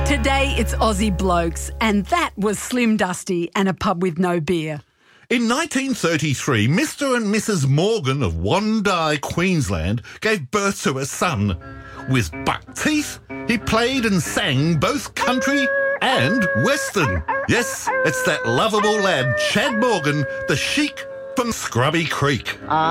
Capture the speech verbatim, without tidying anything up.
Today it's Aussie Blokes, and that was Slim Dusty and a pub with no beer. In nineteen thirty-three, Mister and Missus Morgan of Wondai, Queensland, gave birth to a son. With buck teeth, he played and sang both country and western. Yes, it's that lovable lad, Chad Morgan, the Sheik from Scrubby Creek.